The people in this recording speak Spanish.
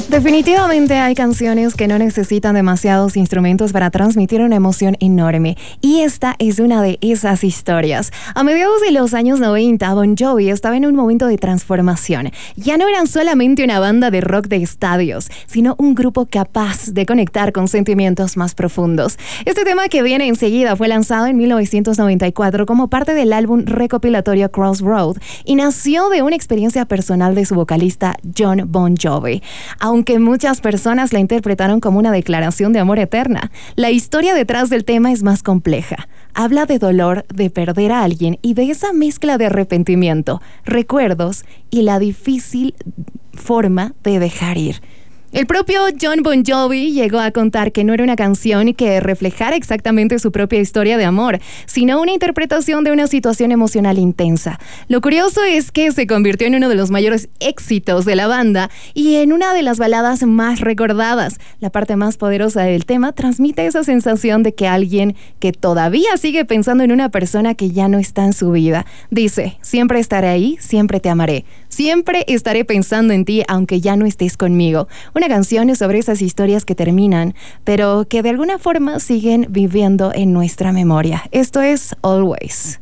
Definitivamente hay canciones que no necesitan demasiados instrumentos para transmitir una emoción enorme, y esta es una de esas historias. A mediados de los años 90, Bon Jovi estaba en un momento de transformación. Ya no eran solamente una banda de rock de estadios, sino un grupo capaz de conectar con sentimientos más profundos. Este tema que viene enseguida fue lanzado en 1994 como parte del álbum recopilatorio Crossroad y nació de una experiencia personal de su vocalista Jon Bon Jovi. Aunque muchas personas la interpretaron como una declaración de amor eterna, la historia detrás del tema es más compleja. Habla de dolor de perder a alguien y de esa mezcla de arrepentimiento, recuerdos y la difícil forma de dejar ir. El propio Jon Bon Jovi llegó a contar que no era una canción que reflejara exactamente su propia historia de amor, sino una interpretación de una situación emocional intensa. Lo curioso es que se convirtió en uno de los mayores éxitos de la banda y en una de las baladas más recordadas. La parte más poderosa del tema transmite esa sensación de que alguien que todavía sigue pensando en una persona que ya no está en su vida. Dice: siempre estaré ahí, siempre te amaré. Siempre estaré pensando en ti aunque ya no estés conmigo. Una canción sobre esas historias que terminan, pero que de alguna forma siguen viviendo en nuestra memoria. Esto es Always.